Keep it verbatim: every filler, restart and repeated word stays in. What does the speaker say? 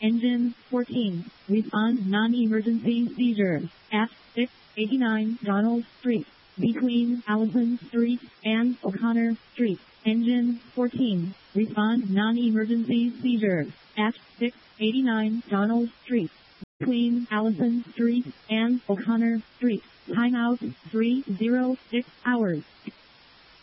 Engine fourteen. Respond non-emergency seizure at six eighty-nine Donald Street, between Allison Street and O'Connor Street. Engine fourteen. Respond non-emergency seizure at six eighty-nine Donald Street, between Allison Street and O'Connor Street. Timeout three oh six hours.